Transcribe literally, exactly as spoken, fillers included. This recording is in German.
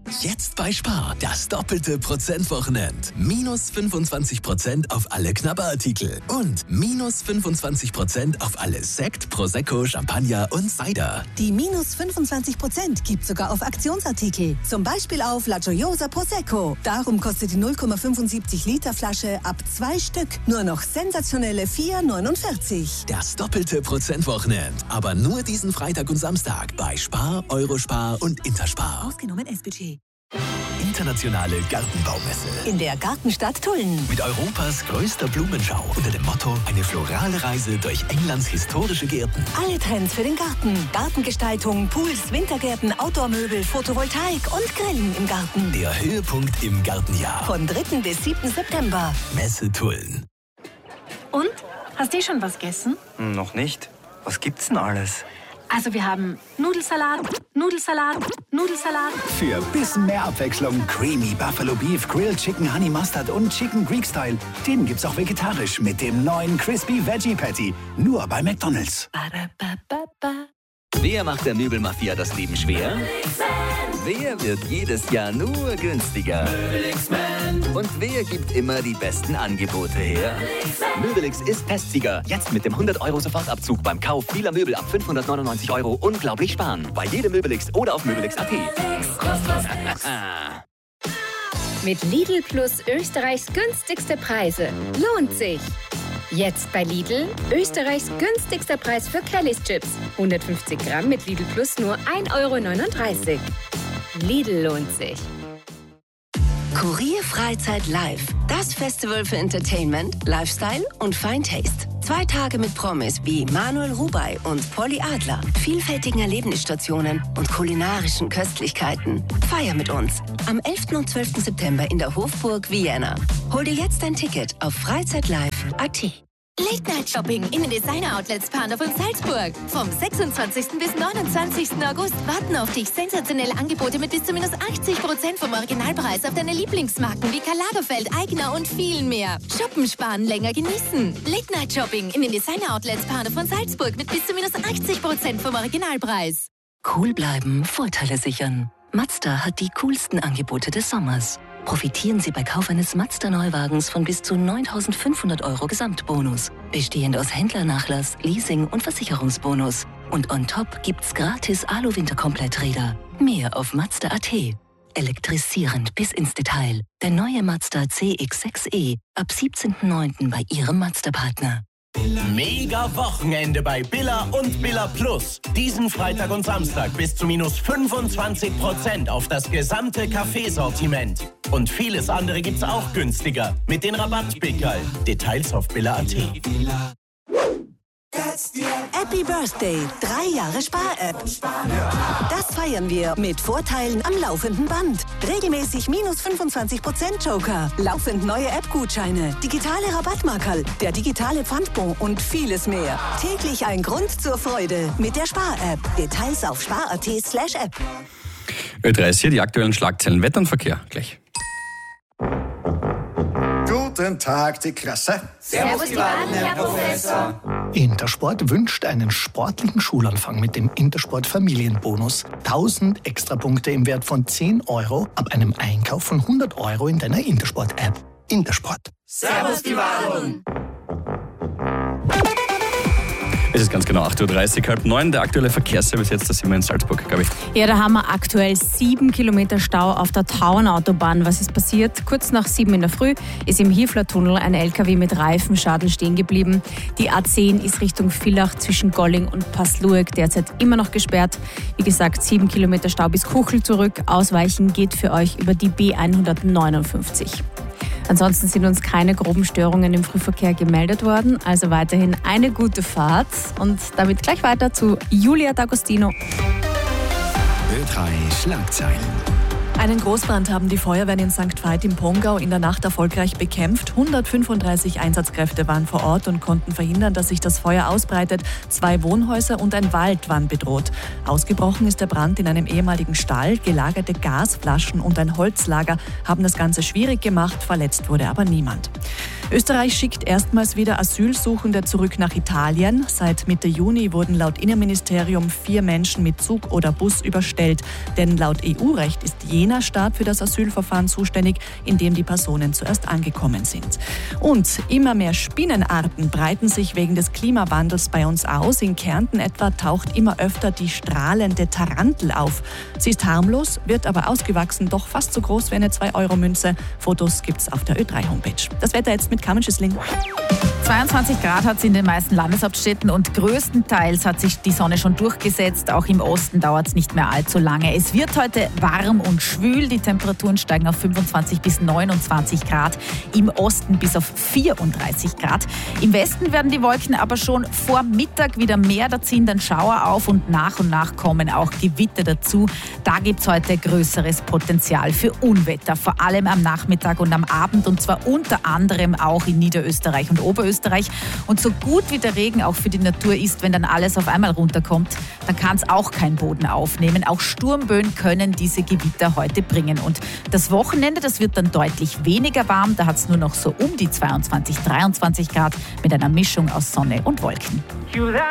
Jetzt bei Spar. Das doppelte Prozentwochenend. Minus fünfundzwanzig Prozent auf alle Knabberartikel. Und minus fünfundzwanzig Prozent auf alle Sekt, Prosecco, Champagner und Cider. Die minus fünfundzwanzig Prozent gibt sogar auf Aktionsartikel. Zum Beispiel auf La Gioiosa Prosecco. Darum kostet die null Komma fünfundsiebzig Liter Flasche ab zwei Stück nur noch sensationelle vier neunundvierzig. Das doppelte Prozentwochenend. Aber nur diesen Freitag und Samstag bei Spar, Eurospar und Interspar. Ausgenommen S-Budget. Internationale Gartenbaumesse. In der Gartenstadt Tulln. Mit Europas größter Blumenschau unter dem Motto eine florale Reise durch Englands historische Gärten. Alle Trends für den Garten. Gartengestaltung, Pools, Wintergärten, Outdoor-Möbel, Photovoltaik und Grillen im Garten. Der Höhepunkt im Gartenjahr. Von dritten bis siebten September. Messe Tulln. Und? Hast du schon was gegessen? Noch nicht. Was gibt's denn alles? Also wir haben Nudelsalat, Nudelsalat, Nudelsalat. Für ein bisschen mehr Abwechslung Creamy Buffalo Beef, Grilled Chicken Honey Mustard und Chicken Greek Style. Den gibt's auch vegetarisch mit dem neuen Crispy Veggie Patty. Nur bei McDonald's. Wer macht der Möbelmafia das Leben schwer? Wer wird jedes Jahr nur günstiger? Und wer gibt immer die besten Angebote her? Möbelix ist Testsieger. Jetzt mit dem hundert Euro Sofortabzug beim Kauf vieler Möbel ab fünfhundertneunundneunzig Euro unglaublich sparen. Bei jedem Möbelix oder auf möbelix punkt at. Mit Lidl Plus Österreichs günstigste Preise. Lohnt sich! Jetzt bei Lidl Österreichs günstigster Preis für Kellys Chips. hundertfünfzig Gramm mit Lidl Plus nur ein Euro neununddreißig. Lidl lohnt sich. Kurier Freizeit Live. Das Festival für Entertainment, Lifestyle und Fine Taste. Zwei Tage mit Promis wie Manuel Rubey und Polly Adler. Vielfältigen Erlebnisstationen und kulinarischen Köstlichkeiten. Feier mit uns. Am elften und zwölften September in der Hofburg Vienna. Hol dir jetzt dein Ticket auf freizeitlive punkt at. Late-Night-Shopping in den Designer-Outlets Pandorf und Salzburg. Vom sechsundzwanzigsten bis neunundzwanzigsten August warten auf dich sensationelle Angebote mit bis zu minus achtzig Prozent vom Originalpreis auf deine Lieblingsmarken wie Karl Lagerfeld, Aigner und vielen mehr. Shoppen, sparen, länger genießen. Late-Night-Shopping in den Designer-Outlets Pandorf und Salzburg mit bis zu minus achtzig Prozent vom Originalpreis. Cool bleiben, Vorteile sichern. Mazda hat die coolsten Angebote des Sommers. Profitieren Sie bei Kauf eines Mazda-Neuwagens von bis zu neuntausendfünfhundert Euro Gesamtbonus. Bestehend aus Händlernachlass, Leasing und Versicherungsbonus. Und on top gibt's gratis Alu-Winterkompletträder. Mehr auf Mazda punkt at. Elektrisierend bis ins Detail. Der neue Mazda C X sechs E ab siebzehnten neunten bei Ihrem Mazda-Partner. Mega Wochenende bei Billa und Billa Plus. Diesen Freitag und Samstag bis zu minus fünfundzwanzig Prozent auf das gesamte Kaffeesortiment. Und vieles andere gibt's auch günstiger mit den Rabattpickerl. Details auf Billa punkt at. Happy Birthday, drei Jahre Spar-App. Das feiern wir mit Vorteilen am laufenden Band. Regelmäßig minus fünfundzwanzig Prozent Joker, laufend neue App-Gutscheine, digitale Rabattmarkerl, der digitale Pfandbon und vieles mehr. Täglich ein Grund zur Freude mit der Spar-App. Details auf spar punkt at slash app. Ö dreißig, die aktuellen Schlagzeilen, Wetter und Verkehr, gleich. Guten Tag, die Klasse. Servus, die Wahlen, Herr Professor. Intersport wünscht einen sportlichen Schulanfang mit dem Intersport Familienbonus. tausend Extrapunkte im Wert von zehn Euro ab einem Einkauf von hundert Euro in deiner Intersport-App. Intersport. Servus, die Wahlen. Es ist ganz genau acht Uhr dreißig, halb neun. Der aktuelle Verkehrsservice jetzt, da sind wir in Salzburg, glaube ich. Ja, da haben wir aktuell sieben Kilometer Stau auf der Tauernautobahn. Was ist passiert? Kurz nach sieben in der Früh ist im Hiefler-Tunnel ein L K W mit Reifenschaden stehen geblieben. Die A zehn ist Richtung Villach zwischen Golling und Passlueg derzeit immer noch gesperrt. Wie gesagt, sieben Kilometer Stau bis Kuchel zurück. Ausweichen geht für euch über die B hundertneunundfünfzig. Ansonsten sind uns keine groben Störungen im Frühverkehr gemeldet worden. Also weiterhin eine gute Fahrt. Und damit gleich weiter zu Julia D'Agostino. Ö drei Schlagzeilen. Einen Großbrand haben die Feuerwehren in Sankt Veit im Pongau in der Nacht erfolgreich bekämpft. hundertfünfunddreißig Einsatzkräfte waren vor Ort und konnten verhindern, dass sich das Feuer ausbreitet. Zwei Wohnhäuser und ein Wald waren bedroht. Ausgebrochen ist der Brand in einem ehemaligen Stall. Gelagerte Gasflaschen und ein Holzlager haben das Ganze schwierig gemacht. Verletzt wurde aber niemand. Österreich schickt erstmals wieder Asylsuchende zurück nach Italien. Seit Mitte Juni wurden laut Innenministerium vier Menschen mit Zug oder Bus überstellt. Denn laut E U-Recht ist jener Staat für das Asylverfahren zuständig, in dem die Personen zuerst angekommen sind. Und immer mehr Spinnenarten breiten sich wegen des Klimawandels bei uns aus. In Kärnten etwa taucht immer öfter die strahlende Tarantel auf. Sie ist harmlos, wird aber ausgewachsen, doch fast so groß wie eine zwei Euro Münze. Fotos gibt's auf der Ö drei Homepage. Das Wetter jetzt mit Carmen Schüssling. zweiundzwanzig Grad hat es in den meisten Landeshauptstädten und größtenteils hat sich die Sonne schon durchgesetzt. Auch im Osten dauert es nicht mehr allzu lange. Es wird heute warm und schwül. Die Temperaturen steigen auf fünfundzwanzig bis neunundzwanzig Grad. Im Osten bis auf vierunddreißig Grad. Im Westen werden die Wolken aber schon vor Mittag wieder mehr. Da ziehen dann Schauer auf und nach und nach kommen auch Gewitter dazu. Da gibt es heute größeres Potenzial für Unwetter. Vor allem am Nachmittag und am Abend und zwar unter anderem auch in Niederösterreich und Oberösterreich. Und so gut wie der Regen auch für die Natur ist, wenn dann alles auf einmal runterkommt, dann kann es auch kein Boden aufnehmen. Auch Sturmböen können diese Gewitter heute bringen. Und das Wochenende, das wird dann deutlich weniger warm. Da hat es nur noch so um die zweiundzwanzig, dreiundzwanzig Grad mit einer Mischung aus Sonne und Wolken.